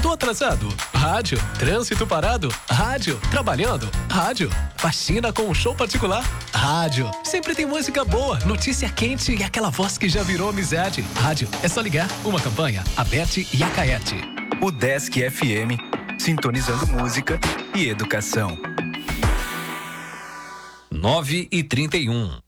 Tô atrasado? Rádio. Trânsito parado? Rádio. Trabalhando? Rádio. Faxina com um show particular? Rádio. Sempre tem música boa, notícia quente e aquela voz que já virou amizade. Rádio. É só ligar. Uma campanha, a Beth e a Caete. O Desk FM, sintonizando música e educação. 9h31.